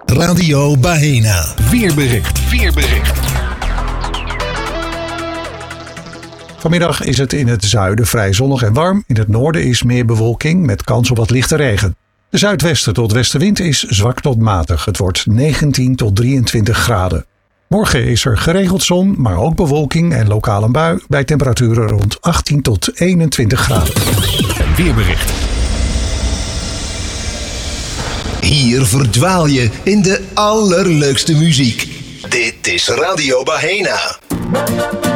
Radio Baena. Weerbericht. Vanmiddag is het in het zuiden vrij zonnig en warm. In het noorden is meer bewolking met kans op wat lichte regen. De zuidwesten tot westenwind is zwak tot matig. Het wordt 19 tot 23 graden. Morgen is er geregeld zon, maar ook bewolking en lokaal een bui bij temperaturen rond 18 tot 21 graden. Weerbericht. Hier verdwaal je in de allerleukste muziek. Dit is Radio Baena.